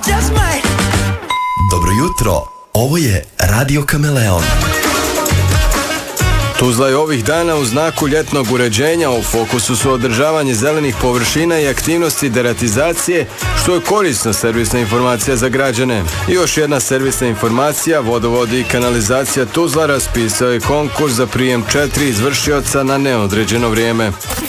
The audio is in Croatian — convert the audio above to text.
Dobro jutro, ovo je Radio Kameleon. Tuzla je ovih dana u znaku ljetnog uređenja. U fokusu su održavanje zelenih površina i aktivnosti deratizacije, što je korisna servisna informacija za građane. I još jedna servisna informacija, vodovodi i kanalizacija Tuzla raspisao je konkurs za prijem 4 izvršioca na neodređeno vrijeme.